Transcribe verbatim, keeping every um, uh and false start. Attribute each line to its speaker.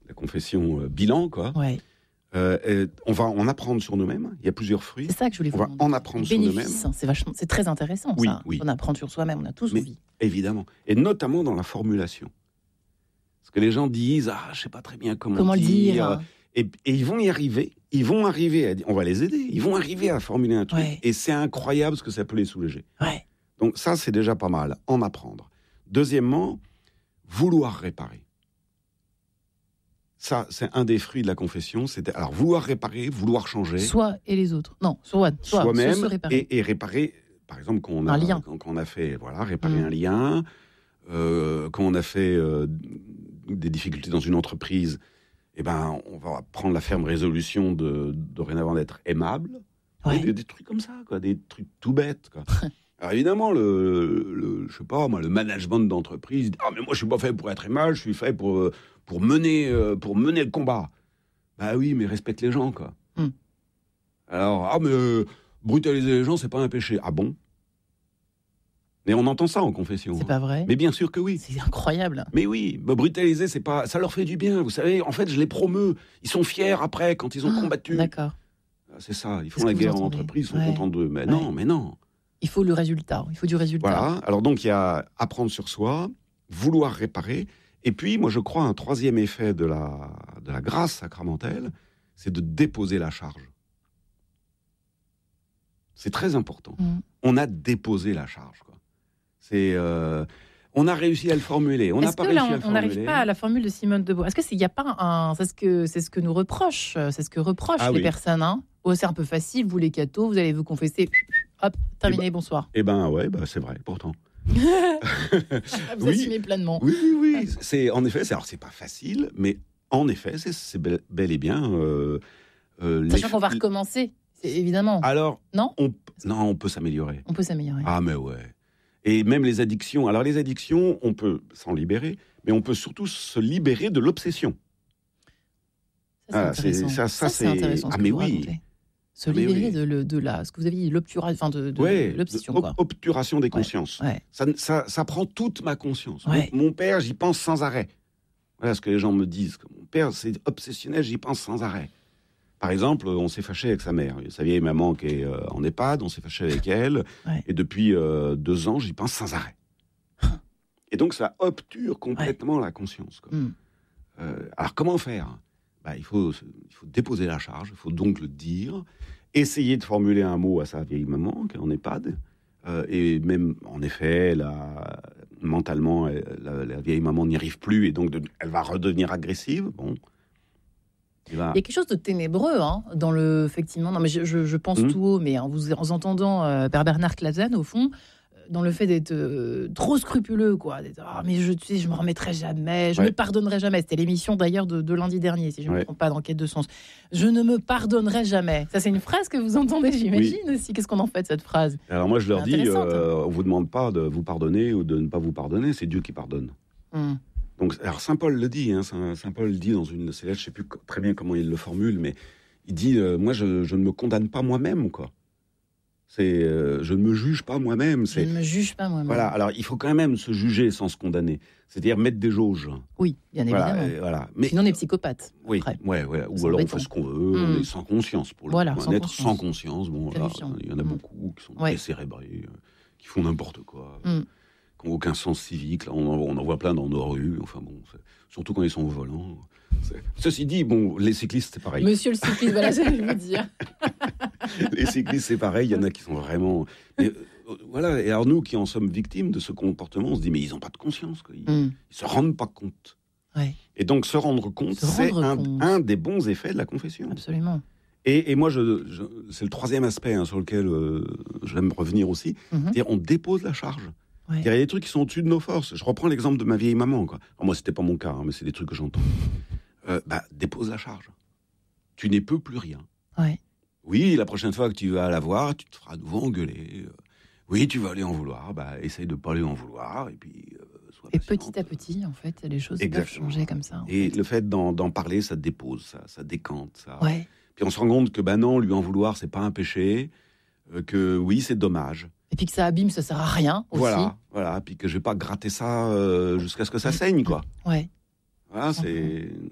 Speaker 1: la confession euh, bilan, quoi.
Speaker 2: Ouais.
Speaker 1: Euh, on va en apprendre sur nous-mêmes. Il y a plusieurs fruits.
Speaker 2: C'est ça que je voulais vous
Speaker 1: On va
Speaker 2: demander.
Speaker 1: en apprendre
Speaker 2: Les
Speaker 1: sur nous-mêmes.
Speaker 2: bénéfices, hein, c'est vachement, c'est très intéressant.
Speaker 1: Oui,
Speaker 2: ça.
Speaker 1: oui.
Speaker 2: On apprend sur soi-même, on a tous
Speaker 1: Mais,
Speaker 2: envie.
Speaker 1: évidemment. Et notamment dans la formulation. Parce que les gens disent, ah, je sais pas très bien comment,
Speaker 2: Comment le
Speaker 1: dire.
Speaker 2: dire.
Speaker 1: Et, et ils vont y arriver. Ils vont arriver à dire, on va les aider. Ils vont arriver à formuler un truc.
Speaker 2: Ouais.
Speaker 1: Et c'est incroyable ce que ça peut les soulager.
Speaker 2: Ouais.
Speaker 1: Donc ça, c'est déjà pas mal. En apprendre. Deuxièmement, vouloir réparer. Ça, c'est un des fruits de la confession. C'était alors vouloir réparer, vouloir changer.
Speaker 2: Soi et les autres. Non, soi, soi
Speaker 1: Soi-même
Speaker 2: se réparer.
Speaker 1: Et, et réparer. Par exemple, quand on a,
Speaker 2: Un lien.
Speaker 1: Quand, quand on a fait, voilà, réparer
Speaker 2: Mm.
Speaker 1: un lien, euh, quand on a fait euh, des difficultés dans une entreprise, eh ben, on va prendre la ferme résolution de dorénavant d'être aimable.
Speaker 2: Ouais.
Speaker 1: Des, des trucs comme ça, quoi, des trucs tout bêtes, quoi. Alors évidemment, le, le, je sais pas, moi, le management d'entreprise, ah mais moi je suis pas fait pour être aimable, je suis fait pour pour mener euh, pour mener le combat. Bah oui, mais respecte les gens, quoi.
Speaker 2: Mm.
Speaker 1: Alors ah mais euh, brutaliser les gens, c'est pas un péché. Ah bon? Mais on entend ça en confession.
Speaker 2: C'est
Speaker 1: hein.
Speaker 2: pas vrai.
Speaker 1: Mais bien sûr que oui.
Speaker 2: C'est incroyable.
Speaker 1: Mais oui, bah, brutaliser, c'est pas, ça leur fait du bien. Vous savez, en fait, je les promeus. Ils sont fiers après quand ils ont
Speaker 2: Ah,
Speaker 1: combattu.
Speaker 2: D'accord.
Speaker 1: Ah, c'est ça. Ils
Speaker 2: C'est
Speaker 1: font
Speaker 2: ce
Speaker 1: la
Speaker 2: que vous
Speaker 1: guerre en
Speaker 2: entendez.
Speaker 1: entreprise, ils sont
Speaker 2: Ouais.
Speaker 1: contents d'eux. Mais
Speaker 2: Ouais.
Speaker 1: non, mais non.
Speaker 2: Il faut le résultat. Il faut du résultat.
Speaker 1: Voilà. Alors donc, il y a apprendre sur soi, vouloir réparer. Et puis, moi, je crois, un troisième effet de la, de la grâce sacramentelle, c'est de déposer la charge. C'est très important.
Speaker 2: Mm.
Speaker 1: On a déposé la charge, quoi. C'est, euh, on a réussi à le formuler. On n'a
Speaker 2: Est-ce
Speaker 1: pas
Speaker 2: que
Speaker 1: réussi
Speaker 2: là,
Speaker 1: à le
Speaker 2: on n'arrive
Speaker 1: formuler.
Speaker 2: pas à la formule de Simone de Beauvoir? Est-ce que c'est, y a pas un, c'est ce que c'est ce que nous reprochent, c'est ce que reprochent
Speaker 1: Ah
Speaker 2: les
Speaker 1: oui.
Speaker 2: personnes. Hein oh, c'est un peu facile, vous les cathos, vous allez vous confesser, hop, terminé,
Speaker 1: Eh ben,
Speaker 2: bonsoir.
Speaker 1: Eh ben ouais, bah, c'est vrai, pourtant.
Speaker 2: Vous
Speaker 1: oui.
Speaker 2: assumez pleinement.
Speaker 1: Oui, oui, oui. C'est, en effet, c'est, alors c'est pas facile, mais en effet, c'est, c'est bel, bel et bien... Euh, euh,
Speaker 2: Sachant
Speaker 1: les-
Speaker 2: qu'on va recommencer, c'est évidemment.
Speaker 1: Alors,
Speaker 2: Non
Speaker 1: on, non, on peut s'améliorer.
Speaker 2: On peut s'améliorer.
Speaker 1: Ah, mais ouais. Et même les addictions. Alors, les addictions, on peut s'en libérer, mais on peut surtout se libérer de l'obsession.
Speaker 2: Ça,
Speaker 1: Ah,
Speaker 2: c'est
Speaker 1: c'est-
Speaker 2: intéressant.
Speaker 1: ça- ça,
Speaker 2: c'est
Speaker 1: c'est-
Speaker 2: intéressant. Ce
Speaker 1: ah,
Speaker 2: que
Speaker 1: mais
Speaker 2: vous
Speaker 1: oui.
Speaker 2: racontez. Se
Speaker 1: Ah, mais
Speaker 2: libérer
Speaker 1: oui.
Speaker 2: de, le- de la, ce que vous avez dit, l'obturation, enfin de, de
Speaker 1: Ouais,
Speaker 2: l'obsession,
Speaker 1: de-
Speaker 2: quoi.
Speaker 1: obturation des consciences.
Speaker 2: Ouais.
Speaker 1: Ça, ça, ça prend toute ma conscience.
Speaker 2: Ouais.
Speaker 1: Mon, mon père, j'y pense sans arrêt. Voilà ce que les gens me disent. Mon père, c'est obsessionnel, j'y pense sans arrêt. Par exemple, on s'est fâché avec sa mère. Sa vieille maman qui est euh, en EHPAD, on s'est fâché avec elle.
Speaker 2: Ouais.
Speaker 1: Et depuis euh, deux ans, j'y pense sans arrêt. Et donc, ça obture complètement la conscience, quoi.
Speaker 2: Mm.
Speaker 1: Euh, alors, comment faire? Bah, il faut, il faut déposer la charge, il faut donc le dire, essayer de formuler un mot à sa vieille maman qui est en EHPAD. Euh, et même, en effet, la, mentalement, elle- la, la vieille maman n'y arrive plus et donc de- elle va redevenir agressive. Bon. Et là,
Speaker 2: Il y a quelque chose de ténébreux hein, dans le. Effectivement, non, mais je, je, je pense
Speaker 1: Mm.
Speaker 2: tout haut, mais en vous en entendant euh, Père Bernard Clasen, au fond, euh, dans le fait d'être euh, trop scrupuleux, quoi. D'être, ah, mais je, tu sais, je me remettrai jamais, je
Speaker 1: Ouais.
Speaker 2: ne pardonnerai jamais. C'était l'émission d'ailleurs de, de lundi dernier, si je ne me
Speaker 1: Ouais.
Speaker 2: trompe pas, dans Quête de sens. Je ne me pardonnerai jamais. Ça, c'est une phrase que vous entendez, j'imagine aussi. Qu'est-ce qu'on en fait de cette phrase?
Speaker 1: alors moi, je leur
Speaker 2: C'est
Speaker 1: dis,
Speaker 2: intéressant,
Speaker 1: euh, on vous demande pas de vous pardonner ou de ne pas vous pardonner, c'est Dieu qui pardonne.
Speaker 2: Mm.
Speaker 1: Donc, alors Saint Paul le dit, hein, Saint, Saint Paul le dit dans une de ses lettres, je ne sais plus co- très bien comment il le formule, mais il dit, euh, moi, je, je ne me condamne pas moi-même, quoi. C'est, euh, je ne me juge pas moi-même.
Speaker 2: Je
Speaker 1: C'est,
Speaker 2: ne me juge pas moi-même.
Speaker 1: voilà. Alors, il faut quand même se juger sans se condamner, c'est-à-dire mettre des jauges.
Speaker 2: Oui, bien
Speaker 1: Voilà,
Speaker 2: évidemment.
Speaker 1: euh, voilà. Mais
Speaker 2: Sinon, on est psychopathe.
Speaker 1: oui,
Speaker 2: après.
Speaker 1: ouais, ouais. Ou
Speaker 2: C'est
Speaker 1: alors on
Speaker 2: embêtant.
Speaker 1: fait ce qu'on veut, on
Speaker 2: Mm.
Speaker 1: est sans conscience pour le
Speaker 2: Voilà,
Speaker 1: coup.
Speaker 2: sans
Speaker 1: Un être
Speaker 2: conscience.
Speaker 1: sans conscience, bon, là,
Speaker 2: Terrifiant.
Speaker 1: il y en a
Speaker 2: Mm.
Speaker 1: beaucoup qui sont
Speaker 2: Ouais.
Speaker 1: décérébrés, euh, qui font n'importe quoi.
Speaker 2: Mm.
Speaker 1: Qui n'ont aucun sens civique. Là, on, en, on en voit plein dans nos rues. Enfin bon, c'est- surtout quand ils sont au volant. C'est- Ceci dit, bon, les cyclistes, c'est pareil.
Speaker 2: Monsieur le cycliste, voilà, j'allais vous dire.
Speaker 1: Les cyclistes, c'est pareil. Il y en a qui sont vraiment. Mais, euh, voilà. Et alors nous, qui en sommes victimes de ce comportement, on se dit mais ils n'ont pas de conscience. Quoi. Ils,
Speaker 2: Mm.
Speaker 1: ils se rendent pas compte.
Speaker 2: Ouais,
Speaker 1: Et donc se rendre compte,
Speaker 2: Se
Speaker 1: c'est
Speaker 2: rendre
Speaker 1: un,
Speaker 2: compte.
Speaker 1: un des bons effets de la confession.
Speaker 2: absolument.
Speaker 1: Et, et moi, je, je- c'est le troisième aspect hein, sur lequel euh, j'aime revenir aussi.
Speaker 2: Mhm.
Speaker 1: C'est-à-dire, on dépose la charge.
Speaker 2: Ouais.
Speaker 1: Il y a des trucs qui sont au-dessus de nos forces. Je reprends l'exemple de ma vieille maman. Quoi. Alors moi, c'était pas mon cas, hein, mais c'est des trucs que j'entends. Euh, bah, dépose la charge. Tu n'y peux plus rien.
Speaker 2: Ouais.
Speaker 1: Oui, la prochaine fois que tu vas la voir, tu te feras à nouveau engueuler. Euh, Oui, tu vas aller en vouloir. Bah, essaye de pas aller en vouloir. Et puis, euh, sois
Speaker 2: Et
Speaker 1: patiente.
Speaker 2: petit à petit, en fait, les choses
Speaker 1: Exactement.
Speaker 2: peuvent changer comme ça. en
Speaker 1: Et
Speaker 2: fait.
Speaker 1: le fait d'en, d'en parler, ça dépose, ça, ça décante. Ça.
Speaker 2: Ouais.
Speaker 1: Puis on se rend compte que bah non, lui en vouloir, c'est pas un péché. euh, que oui, c'est dommage.
Speaker 2: Et puis que ça abîme, ça sert à rien aussi.
Speaker 1: Voilà, voilà. Puis que je vais pas gratter ça euh, jusqu'à ce que ça saigne, quoi.
Speaker 2: Ouais.
Speaker 1: Voilà, c'est.